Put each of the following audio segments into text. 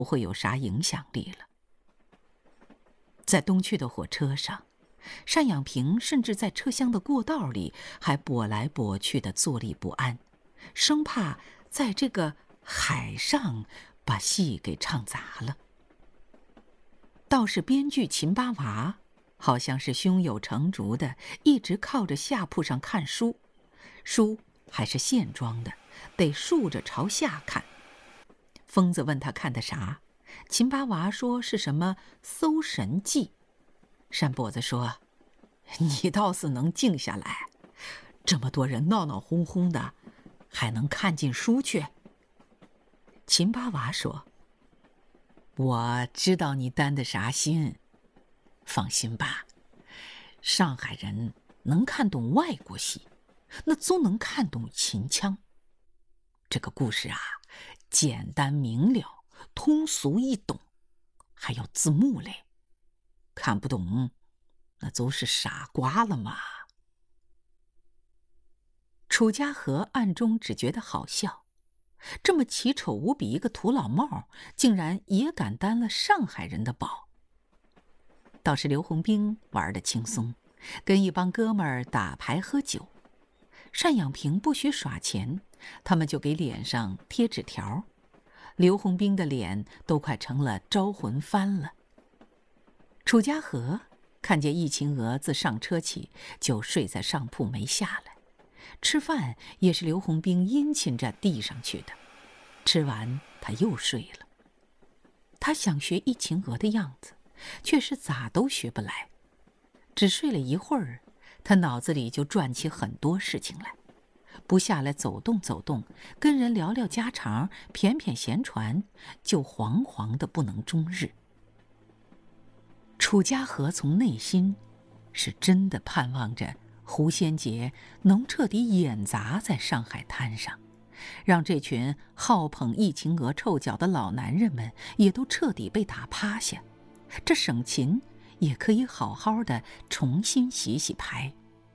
不会有啥影响力了。在东去的火车上，单养平甚至在车厢的过道里还踱来踱去的坐立不安，生怕在这个海上把戏给唱砸了。倒是编剧秦八娃好像是胸有成竹的，一直靠着下铺上看书，书还是线装的，得竖着朝下看。疯子问他看的啥，秦八娃说是什么《搜神记》。单跛子说：“你倒是能静下来，这么多人闹闹哄哄的，还能看进书去？”秦八娃说：“我知道你担的啥心，放心吧，上海人能看懂外国戏，那总能看懂秦腔。这个故事啊，简单明了，通俗易懂，还有字幕嘞。看不懂，那就是傻瓜了嘛。”楚家和暗中只觉得好笑，这么奇丑无比一个土老帽，竟然也敢担了上海人的宝。倒是刘洪兵玩得轻松，跟一帮哥们儿打牌喝酒。单养平不许耍钱，他们就给脸上贴纸条。刘洪兵的脸都快成了招魂幡了。楚家和看见易秦娥自上车起就睡在上铺没下来，吃饭也是刘洪兵殷勤着递上去的，吃完他又睡了。他想学易秦娥的样子，却是咋都学不来。只睡了一会儿，他脑子里就转起很多事情来，不下来走动走动，跟人聊聊家常，谝谝闲传，就惶惶的不能终日。楚家和从内心是真的盼望着胡先杰能彻底演砸在上海滩上，让这群好捧易秦娥臭脚的老男人们也都彻底被打趴下，这省秦也可以好好的重新洗洗牌。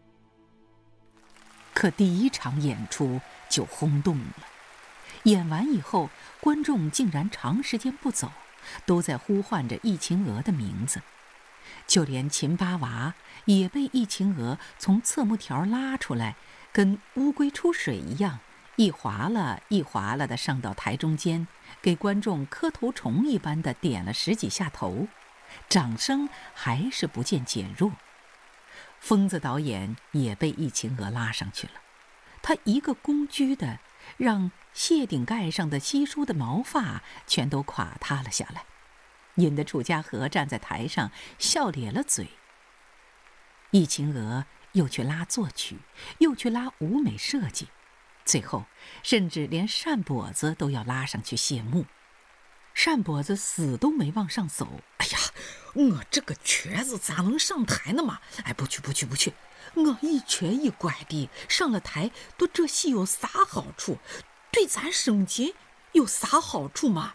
可第一场演出就轰动了，演完以后，观众竟然长时间不走，都在呼唤着易秦娥的名字。就连秦八娃也被易秦娥从侧幕条拉出来，跟乌龟出水一样，一划拉一划拉的上到台中间，给观众磕头虫一般的点了10几下头，掌声还是不见减弱。疯子导演也被易秦娥拉上去了，他一个躬居的让谢顶盖上的稀疏的毛发全都垮塌了下来，引得楚家和站在台上笑咧了嘴。易秦娥又去拉作曲，又去拉舞美设计，最后甚至连单跛子都要拉上去谢幕。单跛子死都没往上走。哎呀，我这个瘸子咋能上台呢嘛？哎，不去，我一瘸一拐的上了台，对这戏有啥好处？对咱省钱有啥好处嘛？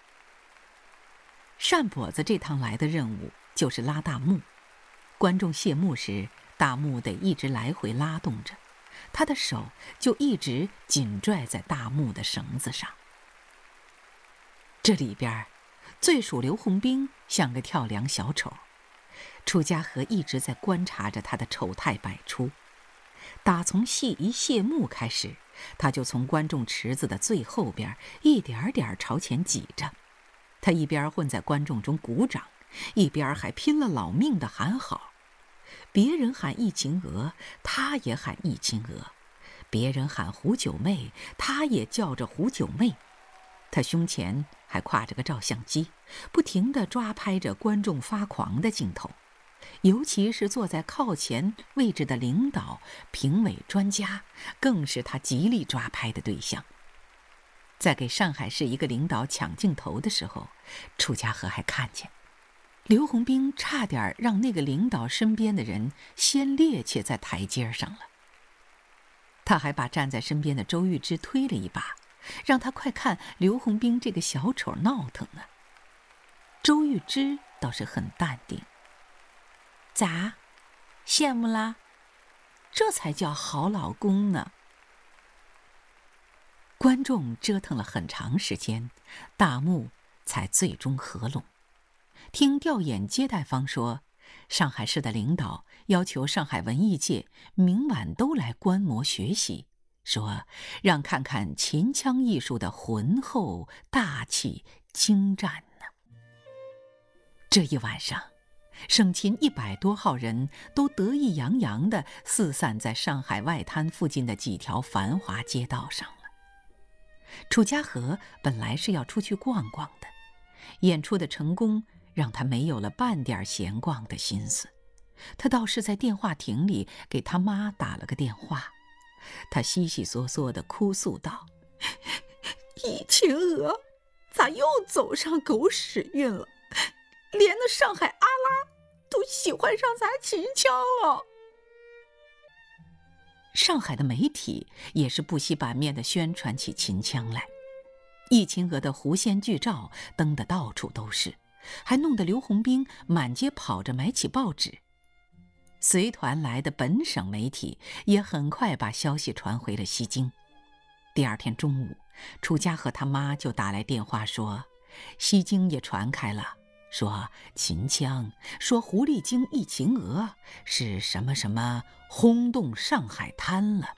单跛子这趟来的任务就是拉大幕，观众谢幕时，大幕得一直来回拉动着，他的手就一直紧拽在大幕的绳子上。这里边最属刘洪兵像个跳梁小丑，楚家和一直在观察着他的丑态百出。打从戏一谢幕开始，他就从观众池子的最后边一点点朝前挤着。他一边混在观众中鼓掌，一边还拼了老命的喊好。别人喊易秦娥，他也喊易秦娥；别人喊胡九妹，他也叫着胡九妹。他胸前还挎着个照相机，不停地抓拍着观众发狂的镜头，尤其是坐在靠前位置的领导、评委、专家，更是他极力抓拍的对象。在给上海市一个领导抢镜头的时候，楚家和还看见刘洪兵差点让那个领导身边的人先趔趄在台阶上了。他还把站在身边的周玉芝推了一把，让他快看刘洪兵这个小丑闹腾呢。周玉芝倒是很淡定。咋，羡慕啦？这才叫好老公呢。观众折腾了很长时间，大幕才最终合拢。听调研接待方说，上海市的领导要求上海文艺界明晚都来观摩学习，说让看看秦腔艺术的浑厚、大气、精湛呢。这一晚上，省秦100多号人都得意洋洋地四散在上海外滩附近的几条繁华街道上了。楚家河本来是要出去逛逛的，演出的成功让他没有了半点闲逛的心思。他倒是在电话亭里给他妈打了个电话，他悉悉嗦嗦地哭诉道：“易秦娥咋又走上狗屎运了？连那上海阿拉都喜欢上咱秦腔了。”上海的媒体也是不惜版面地宣传起秦腔来，易秦娥的狐仙剧照登得到处都是，还弄得刘洪兵满街跑着买起报纸。随团来的本省媒体也很快把消息传回了西京。第二天中午，楚家和他妈就打来电话说，西京也传开了，说秦腔，说狐狸精易秦娥是什么什么轰动上海滩了。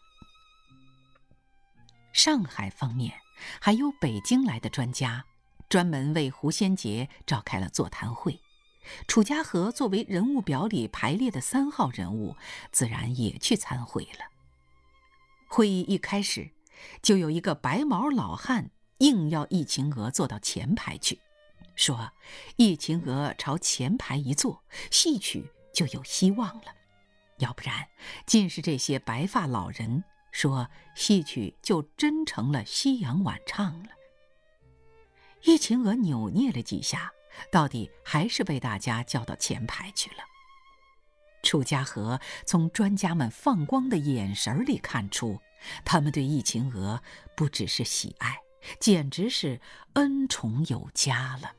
上海方面还有北京来的专家，专门为狐仙节召开了座谈会。楚家河作为人物表里排列的3号人物，自然也去参会了。会议一开始，就有一个白毛老汉硬要易秦娥坐到前排去，说易秦娥朝前排一坐，戏曲就有希望了，要不然尽是这些白发老人说戏曲就真成了西洋晚唱了。易秦娥扭捏了几下，到底还是被大家叫到前排去了。楚家河从专家们放光的眼神里看出，他们对易秦娥不只是喜爱，简直是恩宠有加了。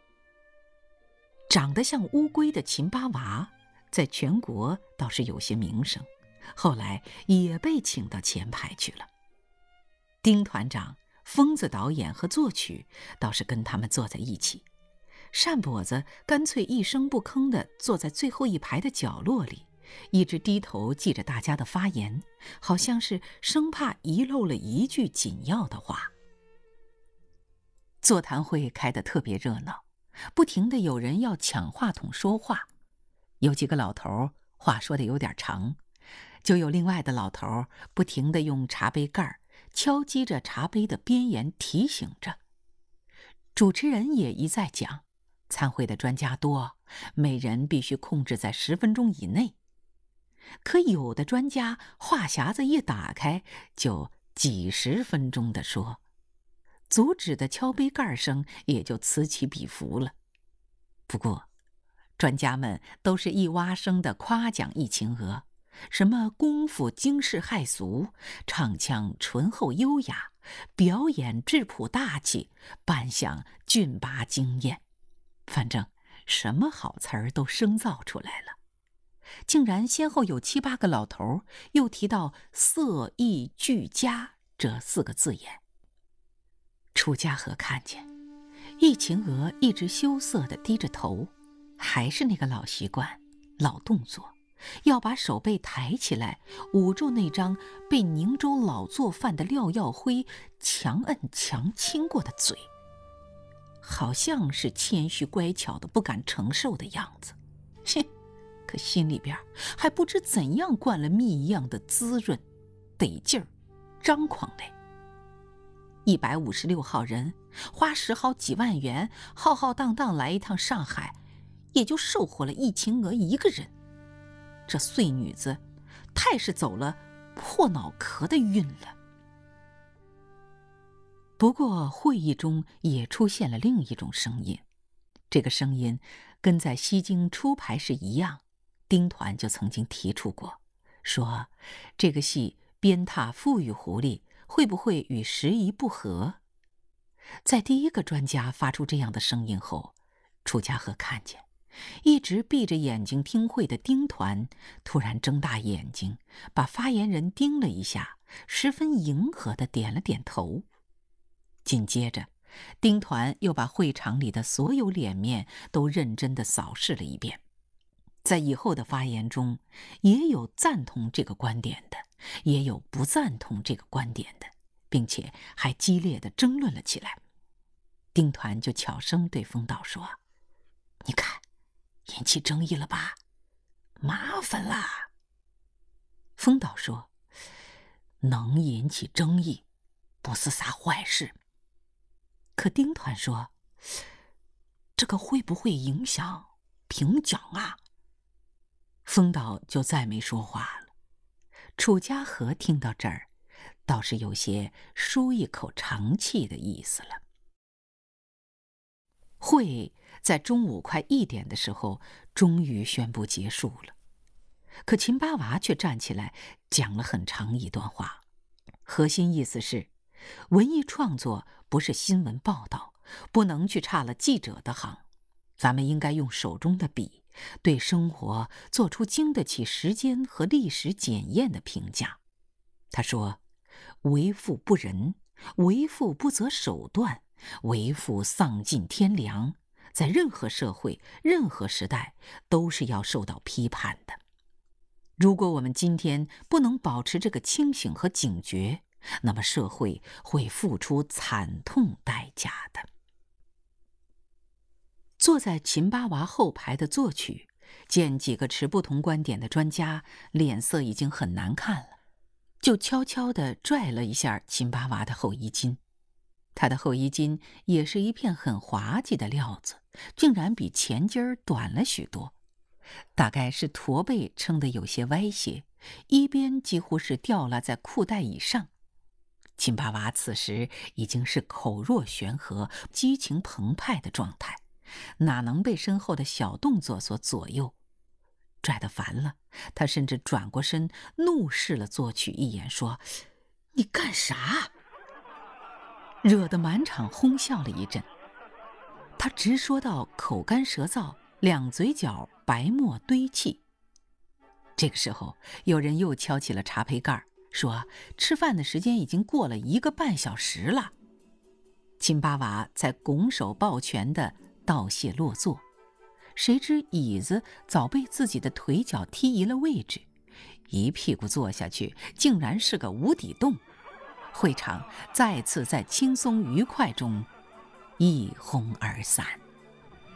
长得像乌龟的秦八娃在全国倒是有些名声，后来也被请到前排去了。丁团长、疯子导演和作曲倒是跟他们坐在一起，单跛子干脆一声不吭地坐在最后一排的角落里，一直低头记着大家的发言，好像是生怕遗漏了一句紧要的话。座谈会开得特别热闹，不停地有人要抢话筒说话。有几个老头话说得有点长，就有另外的老头不停地用茶杯盖敲击着茶杯的边沿提醒着。主持人也一再讲，参会的专家多，每人必须控制在10分钟以内。可有的专家话匣子一打开，就几十分钟地说，阻止的敲杯盖声也就此起彼伏了。不过专家们都是一洼声地夸奖易秦娥，什么功夫惊世骇俗，唱腔醇厚优雅，表演质朴大气，扮相俊拔惊艳，反正什么好词儿都生造出来了。竟然先后有7、8个老头又提到色艺俱佳这4个字眼。楚家河看见易秦娥一直羞涩地低着头，还是那个老习惯、老动作，要把手背抬起来，捂住那张被宁州老做饭的廖耀辉强摁强亲过的嘴，好像是谦虚乖巧的不敢承受的样子。可心里边还不知怎样灌了蜜一样的滋润、得劲儿、张狂嘞。156号人花10好几万元，浩浩荡荡来一趟上海，也就收获了易秦娥一个人。这碎女子太是走了破脑壳的运了。不过会议中也出现了另一种声音，这个声音跟在西京初排是一样，丁团就曾经提出过，说这个戏鞭挞富裕狐狸会不会与时宜不合。在第一个专家发出这样的声音后，楚家河看见一直闭着眼睛听会的丁团突然睁大眼睛，把发言人盯了一下，十分迎合地点了点头。紧接着丁团又把会场里的所有脸面都认真地扫视了一遍。在以后的发言中，也有赞同这个观点的，也有不赞同这个观点的，并且还激烈地争论了起来。丁团就悄声对风岛说：“你看，引起争议了吧？麻烦啦。”风岛说：“能引起争议，不是啥坏事。”可丁团说：“这个会不会影响评奖啊？”风岛就再没说话了。楚家和听到这儿，倒是有些舒一口长气的意思了。会在中午快1点的时候，终于宣布结束了。可秦八娃却站起来讲了很长一段话，核心意思是，文艺创作不是新闻报道，不能去差了记者的行，咱们应该用手中的笔，对生活做出经得起时间和历史检验的评价。他说：“为富不仁，为富不择手段，为富丧尽天良，在任何社会、任何时代都是要受到批判的。如果我们今天不能保持这个清醒和警觉，那么社会会付出惨痛代价的。”坐在秦八娃后排的作曲见几个持不同观点的专家脸色已经很难看了，就悄悄地拽了一下秦八娃的后衣襟。他的后衣襟也是一片很滑稽的料子，竟然比前襟短了许多，大概是驼背撑得有些歪斜，一边几乎是掉了在裤带以上。秦八娃此时已经是口若悬河、激情澎湃的状态，哪能被身后的小动作所左右？拽得烦了，他甚至转过身怒视了作曲一眼，说：“你干啥？”惹得满场哄笑了一阵。他直说到口干舌燥，两嘴角白沫堆砌。这个时候，有人又敲起了茶杯盖，说吃饭的时间已经过了1个半小时了。秦八娃才拱手抱拳地道谢落座，谁知椅子早被自己的腿脚踢移了位置，一屁股坐下去，竟然是个无底洞。会场再次在轻松愉快中一哄而散。